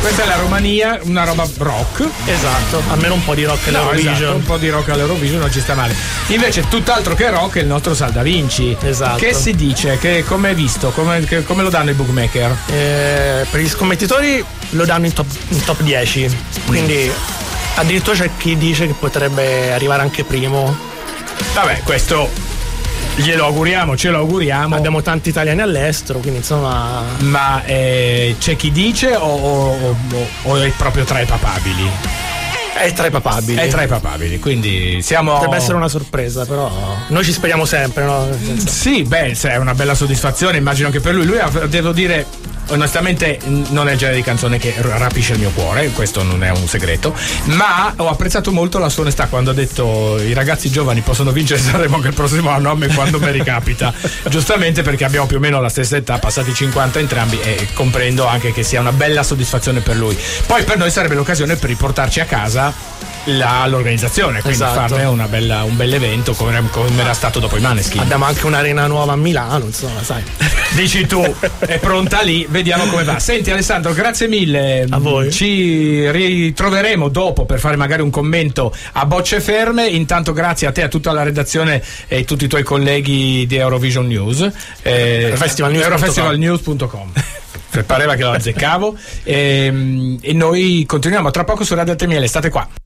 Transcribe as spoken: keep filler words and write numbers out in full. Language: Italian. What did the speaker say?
Questa è la Romania, una roba rock. Esatto, almeno un po' di rock all'Eurovision. No, esatto, un po' di rock all'Eurovision non ci sta male. Invece tutt'altro che rock è il nostro Saldavinci. Esatto. Che si dice? Che come è visto? Come, che, come lo danno i bookmaker? Eh, per gli scommettitori lo danno in top, in top dieci. Quindi addirittura c'è chi dice che potrebbe arrivare anche primo. Vabbè, questo glielo auguriamo, ce lo auguriamo. Abbiamo tanti italiani all'estero, quindi insomma. Ma eh, c'è chi dice o, o, o, o è proprio tra i papabili? È tra i papabili. È tra i papabili, quindi siamo. Potrebbe essere una sorpresa, però noi ci speriamo sempre, no? Sì, beh, è una bella soddisfazione, immagino anche per lui. Lui, devo dire, onestamente non è il genere di canzone che rapisce il mio cuore, questo non è un segreto, ma ho apprezzato molto la sua onestà quando ha detto i ragazzi giovani possono vincere Sanremo anche il prossimo anno, a me quando mi ricapita. Giustamente, perché abbiamo più o meno la stessa età, passati cinquanta entrambi, e comprendo anche che sia una bella soddisfazione per lui. Poi per noi sarebbe l'occasione per riportarci a casa la, l'organizzazione, quindi esatto. farne una bella, un bel evento come, come era stato dopo i Maneskin. Abbiamo anche un'arena nuova a Milano, insomma, sai. Dici tu, è pronta lì, vediamo come va. Senti Alessandro, grazie mille. A voi. Ci ritroveremo dopo per fare magari un commento a bocce ferme. Intanto grazie a te, a tutta la redazione e a tutti i tuoi colleghi di Eurovision News. Eh, Eurofestivalnews punto com. Pareva che lo azzeccavo. E, e noi continuiamo tra poco su Radio T M L, state qua.